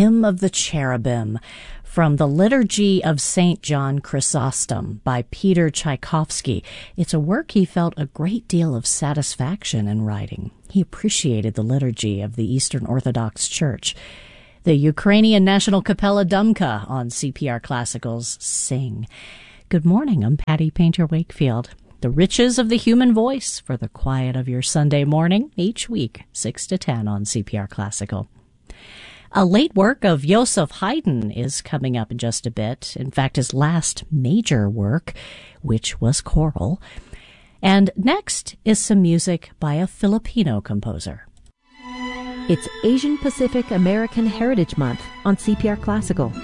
Hymn of the Cherubim from the Liturgy of St. John Chrysostom by Peter Tchaikovsky. It's a work he felt a great deal of satisfaction in writing. He appreciated the liturgy of the Eastern Orthodox Church. The Ukrainian National Capella Dumka on CPR Classical's Sing. Good morning, I'm Patty Painter Wakefield. The riches of the human voice for the quiet of your Sunday morning, each week, 6 to 10 on CPR Classical. A late work of Joseph Haydn is coming up in just a bit. In fact, his last major work, which was choral. And next is some music by a Filipino composer. It's Asian Pacific American Heritage Month on CPR Classical.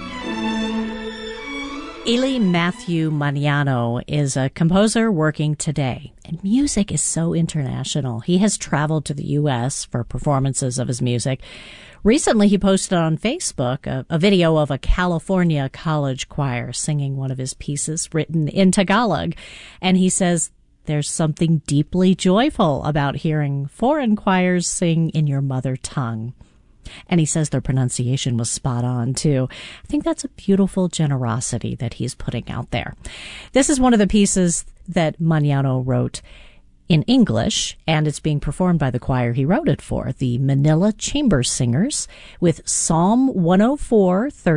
Eli Matthew Maniano is a composer working today, and music is so international. He has traveled to the U.S. for performances of his music. Recently, he posted on Facebook a video of a California college choir singing one of his pieces written in Tagalog, and he says, "There's something deeply joyful about hearing foreign choirs sing in your mother tongue." And he says their pronunciation was spot on, too. I think that's a beautiful generosity that he's putting out there. This is one of the pieces that Maniano wrote in English, and it's being performed by the choir he wrote it for, the Manila Chamber Singers, with Psalm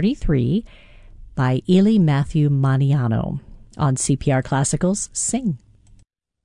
104:33 by Eli Matthew Maniano on CPR Classical's Sing.